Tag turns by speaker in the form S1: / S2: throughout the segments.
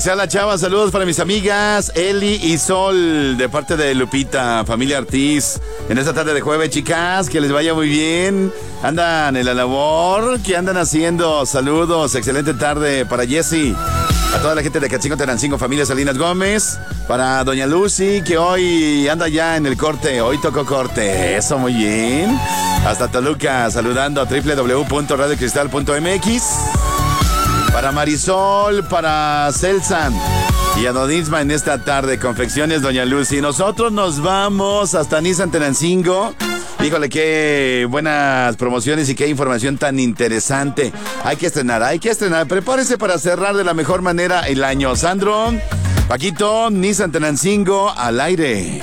S1: Dice: hola, chava, saludos para mis amigas Eli y Sol, de parte de Lupita, familia Ortiz. En esta tarde de jueves, chicas, que les vaya muy bien. Andan en la labor, ¿qué andan haciendo? Saludos, excelente tarde para Jessy. A toda la gente de Catzingo, Tenancingo, familia Salinas Gómez. Para doña Lucy, que hoy anda ya en el corte. Hoy tocó corte. Eso, muy bien. Hasta Toluca, saludando a www.radiocristal.mx. Para Marisol, para Celsan y a Don Isma en esta tarde. Confecciones doña Lucy. Nosotros nos vamos hasta Nissan Tenancingo. Híjole, qué buenas promociones y qué información tan interesante. Hay que estrenar. Prepárese para cerrar de la mejor manera el año. Sandro, Paquito, Nissan Tenancingo, al aire.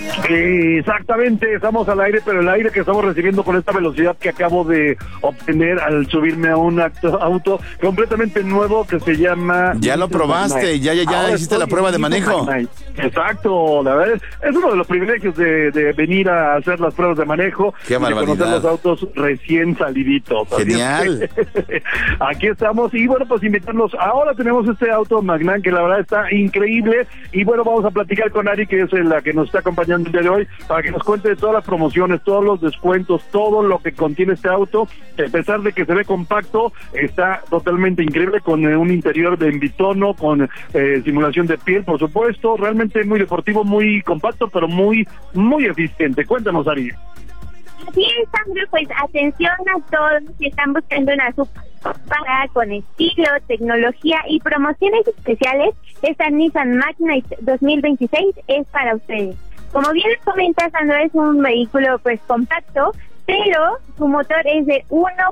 S2: Exactamente, estamos al aire, pero el aire que estamos recibiendo con esta velocidad que acabo de obtener al subirme a un auto completamente nuevo que se llama...
S1: Ya lo probaste, ya hiciste la prueba de manejo.
S2: Exacto, la verdad es uno de los privilegios de venir a hacer las pruebas de manejo.
S1: Qué barbaridad.
S2: De conocer los autos recién saliditos.
S1: Genial.
S2: Aquí estamos y bueno, pues invitarnos. Ahora tenemos este auto Magnum que la verdad está increíble y bueno, vamos a platicar con Ari, que es la que nos está acompañando el día de hoy, para que nos cuente de todas las promociones, todos los descuentos, todo lo que contiene este auto. A pesar de que se ve compacto, está totalmente increíble, con un interior de bitono, con simulación de piel, por supuesto. Realmente muy deportivo, muy compacto, pero muy eficiente. Cuéntanos, Ari.
S3: Así es, Sandro, pues atención a todos que están buscando una super con estilo, tecnología y promociones especiales. Esta Nissan Magnite 2026 es para ustedes. Como bien les comenta, Sandro, es un vehículo pues compacto, pero su motor es de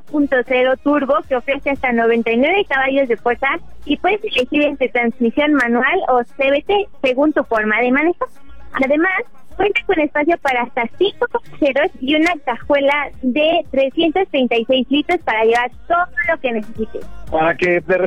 S3: 1.0 turbo que ofrece hasta 99 caballos de fuerza y puedes elegir entre transmisión manual o CVT según tu forma de manejo. Además, cuenta con espacio para hasta 5 pasajeros y una cajuela de 336 litros para llevar todo lo que necesites.
S2: Para que de